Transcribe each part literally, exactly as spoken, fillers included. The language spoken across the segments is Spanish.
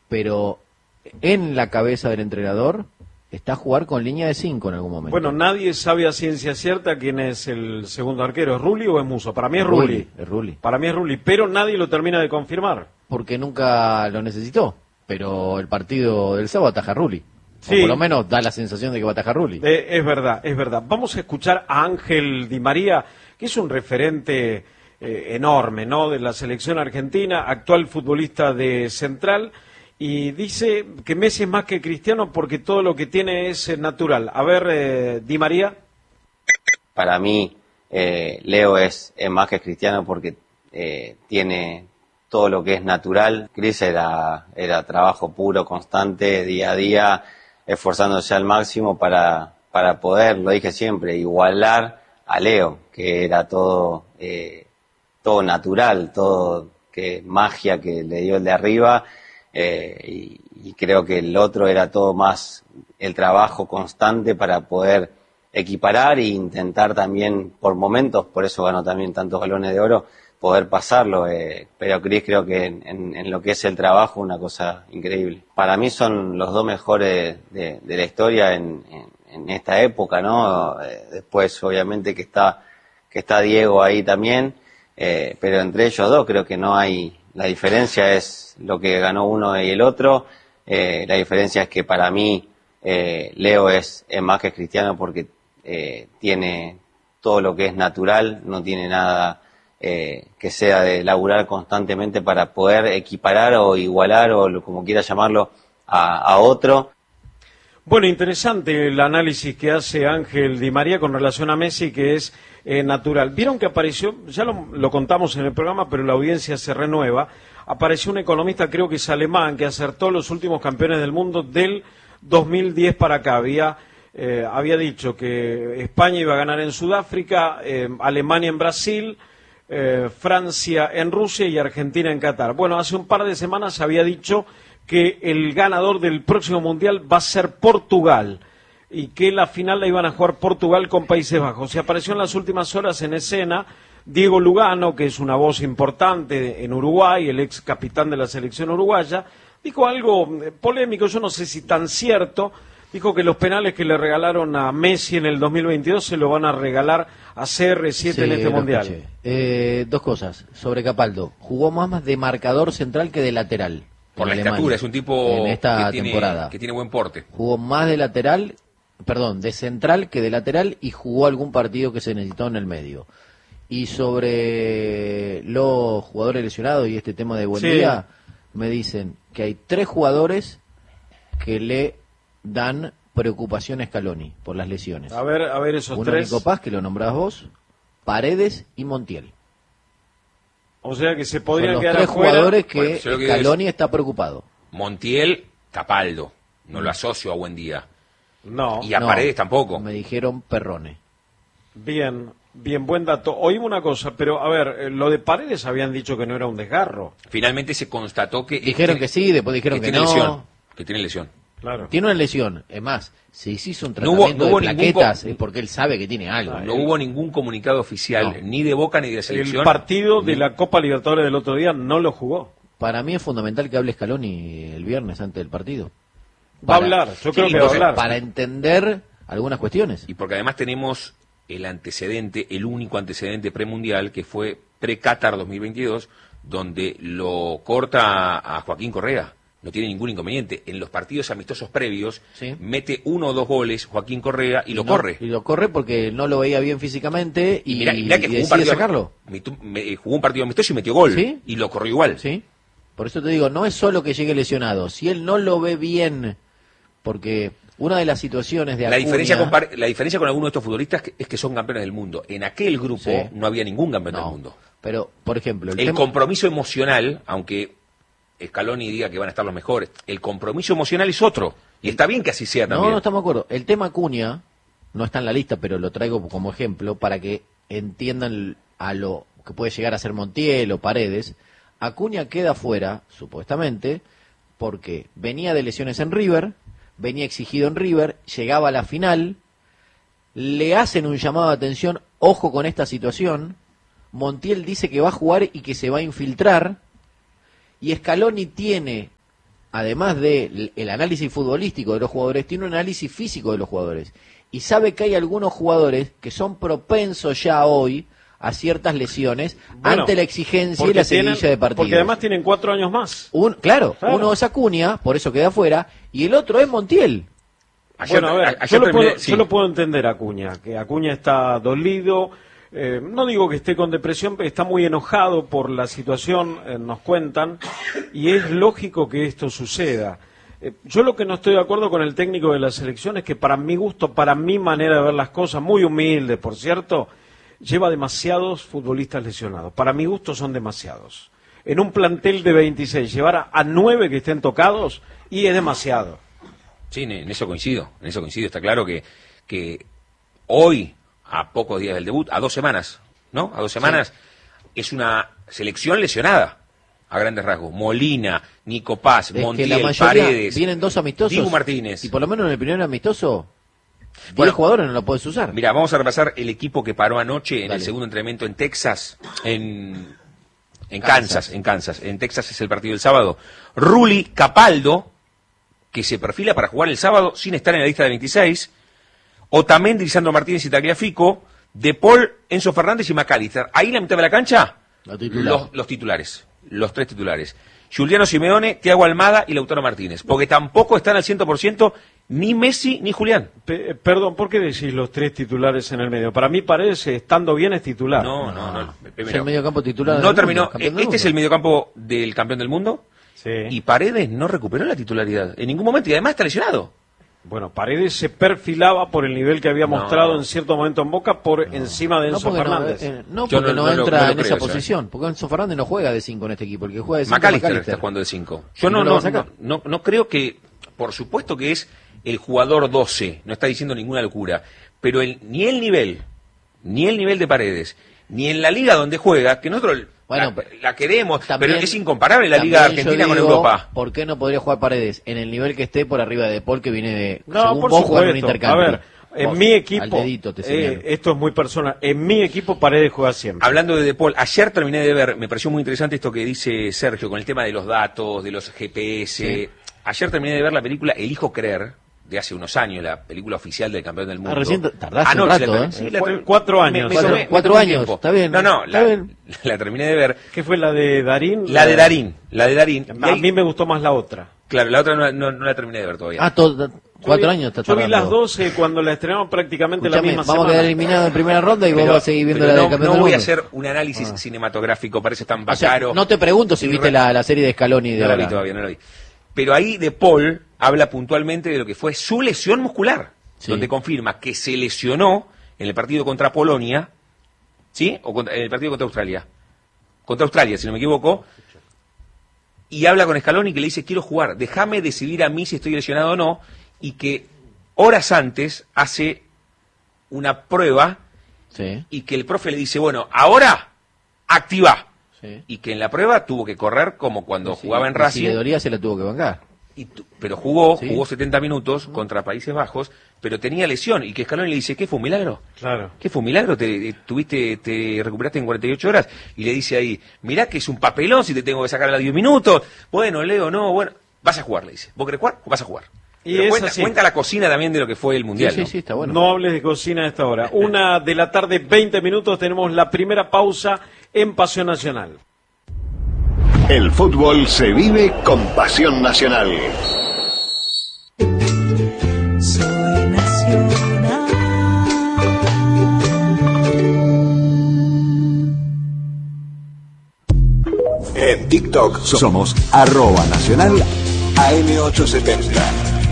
pero en la cabeza del entrenador está jugar con línea de cinco en algún momento. Bueno, nadie sabe a ciencia cierta quién es el segundo arquero, ¿es Rulli o es Musso? Para mí es Rulli. Es Rulli. Para mí es Rulli, pero nadie lo termina de confirmar. Porque nunca lo necesitó, pero el partido del sábado ataja a Rulli. Sí. O por lo menos da la sensación de que va a atajar Rulli. Eh, es verdad, es verdad. Vamos a escuchar a Ángel Di María, que es un referente eh, enorme, ¿no?, de la selección argentina, actual futbolista de Central, y dice que Messi es más que Cristiano porque todo lo que tiene es eh, natural. A ver, eh, Di María. Para mí, eh, Leo es, es más que Cristiano porque eh, tiene todo lo que es natural. Cris era, era trabajo puro, constante, día a día, esforzándose al máximo para, para poder, lo dije siempre, igualar a Leo, que era todo, eh, todo natural, todo que magia que le dio el de arriba. Eh, y, y creo que el otro era todo más el trabajo constante para poder equiparar e intentar también por momentos, por eso ganó también tantos balones de oro, poder pasarlo, eh, pero Cris creo que en, en, en lo que es el trabajo una cosa increíble. Para mí son los dos mejores de, de la historia en, en, en esta época, ¿no? Eh, después obviamente que está, que está Diego ahí también, eh, pero entre ellos dos creo que no hay, la diferencia es lo que ganó uno y el otro. Eh, la diferencia es que para mí eh, Leo es, es más que Cristiano porque eh, tiene todo lo que es natural, no tiene nada eh, que sea de laburar constantemente para poder equiparar o igualar o lo, como quiera llamarlo a, a otro. Bueno, interesante el análisis que hace Ángel Di María con relación a Messi, que es eh, natural. Vieron que apareció, ya lo, lo contamos en el programa, pero la audiencia se renueva, apareció un economista, creo que es alemán, que acertó los últimos campeones del mundo del dos mil diez para acá. Había, eh, había dicho que España iba a ganar en Sudáfrica, eh, Alemania en Brasil, eh, Francia en Rusia y Argentina en Qatar. Bueno, hace un par de semanas había dicho que el ganador del próximo Mundial va a ser Portugal y que la final la iban a jugar Portugal con Países Bajos. Y apareció en las últimas horas en escena Diego Lugano, que es una voz importante en Uruguay, el ex capitán de la selección uruguaya, dijo algo polémico, yo no sé si tan cierto, dijo que los penales que le regalaron a Messi en el dos mil veintidós se lo van a regalar a C R siete sí, en este Mundial. Eh, dos cosas, sobre Capaldo, jugó más de marcador central que de lateral. Por la Alemania, estatura, es un tipo en esta que, temporada. Tiene, que tiene buen porte. Jugó más de lateral, perdón, de central que de lateral y jugó algún partido que se necesitó en el medio. Y sobre los jugadores lesionados y este tema de Buendía, sí, me dicen que hay tres jugadores que le dan preocupación a Scaloni por las lesiones. A ver, a ver esos Uno, tres. Nico Paz, que lo nombrás vos, Paredes y Montiel. O sea que se podrían Son los quedar tres afuera. jugadores que bueno, que Scaloni es... está preocupado. Montiel, Capaldo, no lo asocio a Buendía. No. Y a no, Paredes tampoco. Me dijeron Perrone. Bien, bien, buen dato. Oímos una cosa, pero a ver, eh, lo de Paredes habían dicho que no era un desgarro. Finalmente se constató que... Dijeron que, que sí, después dijeron que, que, tiene no. Lesión, que tiene lesión. Claro. Tiene una lesión, es más, si se hizo un No hubo- tratamiento no hubo de ningún plaquetas co- es porque él sabe que tiene algo. No hubo ningún comunicado oficial, No. ni de Boca ni de la selección. El partido de ni- la Copa Libertadores del otro día no lo jugó. Para mí es fundamental que hable Scaloni el viernes antes del partido. Va a Para- hablar, yo creo Sí, que va a entonces, hablar. Para entender algunas cuestiones. Y porque además tenemos el antecedente, el único antecedente premundial, que fue pre-Qatar dos mil veintidós, donde lo corta a Joaquín Correa. No tiene ningún inconveniente. En los partidos amistosos previos, Sí. mete uno o dos goles Joaquín Correa y lo No, corre. Y lo corre porque no lo veía bien físicamente y, Y mirá, y mirá que y jugó un, decide partido, sacarlo. mitu- me- jugó un partido amistoso y metió gol. ¿Sí? Y lo corrió igual. ¿Sí? Por eso te digo, no es solo que llegue lesionado. Si él no lo ve bien, porque una de las situaciones de La Acuña... diferencia, con, par- la diferencia con algunos de estos futbolistas que- es que son campeones del mundo. En aquel grupo Sí. no había ningún campeón No, del mundo. pero, por ejemplo... El, El tema- compromiso emocional, aunque Scaloni diga que van a estar los mejores, el compromiso emocional es otro. Y está bien que así sea también. No, no estamos de acuerdo. El tema Acuña no está en la lista, pero lo traigo como ejemplo para que entiendan a lo que puede llegar a ser Montiel o Paredes. Acuña queda fuera, supuestamente, porque venía de lesiones en River, venía exigido en River, llegaba a la final, le hacen un llamado de atención, ojo con esta situación, Montiel dice que va a jugar y que se va a infiltrar, y Scaloni tiene además del el análisis futbolístico de los jugadores, tiene un análisis físico de los jugadores. Y sabe que hay algunos jugadores que son propensos ya hoy a ciertas lesiones bueno, ante la exigencia y la seguidilla tienen, de partidos. Porque además tienen cuatro años más. Un, claro, claro, uno es Acuña, por eso queda fuera, y el otro es Montiel. Ayer, bueno, a ver, ayer yo, lo puedo, sí. yo lo puedo entender a Acuña, que Acuña está dolido, eh, no digo que esté con depresión, pero está muy enojado por la situación, eh, nos cuentan, y es lógico que esto suceda. Eh, yo lo que no estoy de acuerdo con el técnico de la selección es que para mi gusto, para mi manera de ver las cosas, muy humilde, por cierto, lleva demasiados futbolistas lesionados. Para mi gusto son demasiados. En un plantel de veintiséis, llevar a, a nueve que estén tocados, y es demasiado. Sí, en eso coincido, en eso coincido. Está claro que, que hoy, a pocos días del debut, a dos semanas, ¿no? A dos semanas, sí. Es una selección lesionada, a grandes rasgos. Molina, Nico Paz, es Montiel, que la mayoría Paredes. Vienen dos amistosos. Dibu Martínez. Y por lo menos en el primer amistoso, diez bueno, jugadores no lo puedes usar. Mira, vamos a repasar el equipo que paró anoche en Dale. el segundo entrenamiento en Texas, en, en Kansas. Kansas, en Kansas. En Texas es el partido del sábado. Rulli, Capaldo, que se perfila para jugar el sábado sin estar en la lista de veintiséis, Otamendi, Lisandro Martínez y Tagliafico, De Paul, Enzo Fernández y McAllister. Ahí en la mitad de la cancha, titular. los, los titulares, los tres titulares. Giuliano Simeone, Thiago Almada y Lautaro Martínez, porque tampoco están al cien por ciento ni Messi ni Julián. Pe perdón, ¿por qué decís los tres titulares en el medio? Para mí parece, estando bien, es titular. No, no, no. no. Es el mediocampo titular. No terminó. Mundo, este es el mediocampo del campeón del mundo. Sí. Y Paredes no recuperó la titularidad en ningún momento y además está lesionado. Bueno, Paredes se perfilaba por el nivel que había no. mostrado en cierto momento en Boca por no. encima de Enzo no Fernández. No, eh, no porque no, no, no entra no en esa posición, ¿eh? Porque Enzo Fernández no juega de cinco en este equipo, el que juega de cinco McAllister está jugando de cinco. Yo no, no, no, no, no creo que, por supuesto que es el jugador doce, no está diciendo ninguna locura, pero el, ni el nivel, ni el nivel de Paredes, ni en la liga donde juega, que nosotros bueno, la, la queremos, también, pero es incomparable la liga argentina digo, con Europa. ¿Por qué no podría jugar Paredes en el nivel que esté por arriba de Paul, que viene de no, según por vos supuesto. jugar un intercambio? A ver, en vos, mi equipo, dedito te eh, esto es muy personal, en mi equipo Paredes juega siempre. Hablando de De Paul, ayer terminé de ver, me pareció muy interesante esto que dice Sergio con el tema de los datos, de los G P S. Sí. Ayer terminé de ver la película Elijo Creer, de hace unos años, la película oficial del campeón del mundo. Ah, recién tardaste Anoche un rato, la, ¿eh? Sí, la Cu cuatro años. Me, me cuatro, tomé, cuatro me años, tiempo. está bien. No, no, está la, bien. la terminé de ver. ¿Qué fue la de Darín? La de Darín, la de Darín. A ahí, mí me gustó más la otra. Claro, la otra no, no, no la terminé de ver todavía. Ah, todo, cuatro vi, años está Yo tardando. vi las doce cuando la estrenamos prácticamente Escuchame, la misma vamos semana. a quedar eliminados en primera ronda y pero, vos vas a seguir viendo pero la no, del campeón no del voy mundo. a hacer un análisis ah. cinematográfico, parece tan o sea, bacaro. no te pregunto si viste la, la serie de Scaloni de No la ahora. vi todavía, no la vi. Pero ahí De Paul habla puntualmente de lo que fue su lesión muscular, sí. donde confirma que se lesionó en el partido contra Polonia, ¿sí? O contra, en el partido contra Australia. Contra Australia, si no me equivoco. Y habla con Scaloni que le dice, quiero jugar, déjame decidir a mí si estoy lesionado o no, y que horas antes hace una prueba sí. y que el profe le dice, bueno, ahora activa. Sí. Y que en la prueba tuvo que correr como cuando sí, jugaba en y Racing. Si le dolía se la tuvo que bancar. Y tu, pero jugó, sí. jugó setenta minutos contra Países Bajos, pero tenía lesión. Y que Scaloni le dice, ¿qué fue un milagro? Claro. ¿Qué fue un milagro? ¿Te, tuviste, te recuperaste en cuarenta y ocho horas? Y le dice ahí, mirá que es un papelón si te tengo que sacar a los diez minutos. Bueno, Leo, no, bueno, vas a jugar, le dice. ¿Vos querés jugar? Vas a jugar. Y Pero es cuenta, así. cuenta la cocina también de lo que fue el Mundial. Sí, ¿no? sí, sí, está bueno. No hables de cocina a esta hora. Una de la tarde, veinte minutos, tenemos la primera pausa en Pasión Nacional. El fútbol se vive con Pasión Nacional. Soy nacional. En TikTok somos arroba nacional A M ochocientos setenta.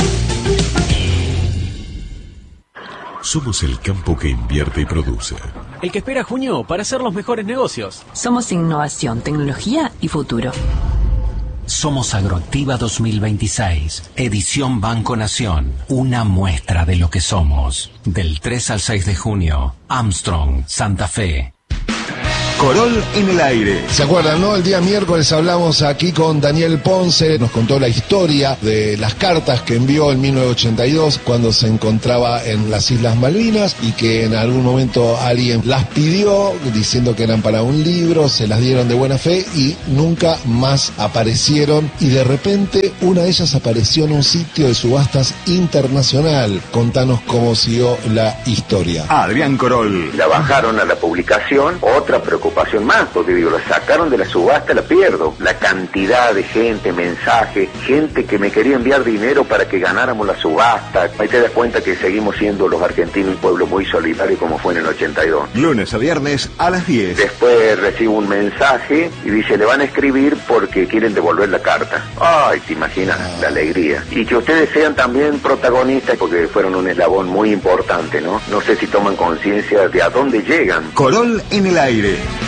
Somos el campo que invierte y produce. El que espera junio para hacer los mejores negocios. Somos innovación, tecnología y futuro. Somos Agroactiva dos mil veintiséis, edición Banco Nación, una muestra de lo que somos. Del tres al seis de junio, Armstrong, Santa Fe. Corol en el aire. ¿Se acuerdan, no? El día miércoles hablamos aquí con Daniel Ponce, nos contó la historia de las cartas que envió en mil novecientos ochenta y dos cuando se encontraba en las Islas Malvinas y que en algún momento alguien las pidió diciendo que eran para un libro, se las dieron de buena fe y nunca más aparecieron, y de repente una de ellas apareció en un sitio de subastas internacional. Contanos cómo siguió la historia. Adrián Corol. La bajaron a la publicación, otra preocupación más, porque digo, la sacaron de la subasta, la pierdo. La cantidad de gente, mensajes, gente que me quería enviar dinero para que ganáramos la subasta. Ahí te das cuenta que seguimos siendo los argentinos un pueblo muy solidario como fue en el ochenta y dos. Lunes a viernes a las diez. Después recibo un mensaje y dice, le van a escribir porque quieren devolver la carta. Ay, te imaginas la alegría. Y que ustedes sean también protagonistas porque fueron un eslabón muy importante, ¿no? No sé si toman conciencia de a dónde llegan. Corol en el aire.